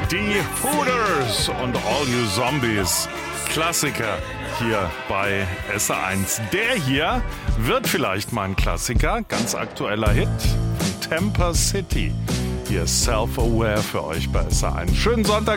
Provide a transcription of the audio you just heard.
Die Hooters und All You Zombies. Klassiker hier bei SR1. Der hier wird vielleicht mal ein Klassiker. Ganz aktueller Hit von Temper City. Hier Self-Aware für euch bei SR1. Schönen Sonntag.